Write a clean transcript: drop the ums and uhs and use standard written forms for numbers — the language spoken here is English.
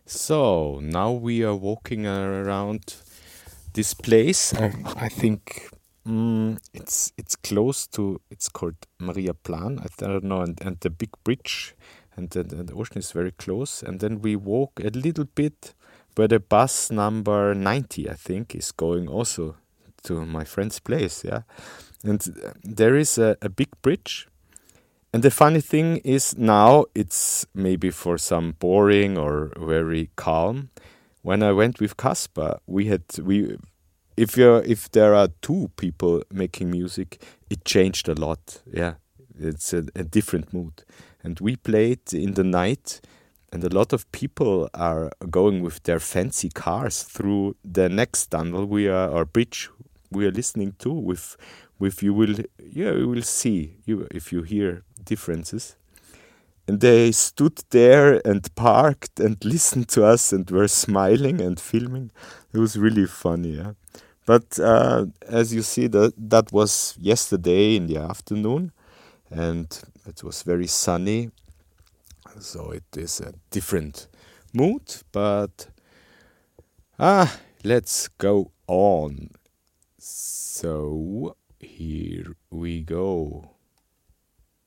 So now we are walking around this place. I think it's close to. It's called Maria Plan. I don't know, and the big bridge, and the ocean is very close. And then we walk a little bit, where the bus number 90, I think, is going also to my friend's place. Yeah, and there is a big bridge. And the funny thing is now it's maybe for some boring or very calm. When I went with Caspar, we if there are two people making music, it changed a lot. Yeah, it's a different mood. And we played in the night, and a lot of people are going with their fancy cars through the next tunnel we are or bridge we are listening to. With you will you will see you if you hear differences. And they stood there and parked and listened to us and were smiling and filming. It was really funny, yeah. But as you see, that was yesterday in the afternoon, and it was very sunny, so it is a different mood. But let's go on. So here we go.